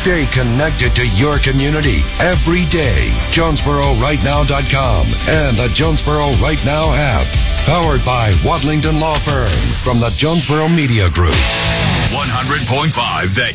Stay connected to your community every day. JonesboroRightNow.com and the Jonesboro Right Now app. Powered by Wadlington Law Firm from the Jonesboro Media Group. 100.5 The